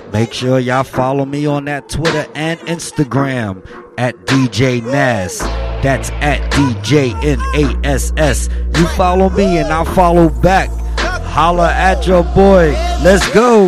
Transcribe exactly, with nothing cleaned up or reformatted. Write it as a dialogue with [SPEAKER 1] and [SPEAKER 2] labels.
[SPEAKER 1] Make sure y'all follow me on that Twitter and Instagram at D J Nass. That's at D J N A S S. You follow me and I'll follow back. Holla at your boy. Let's go.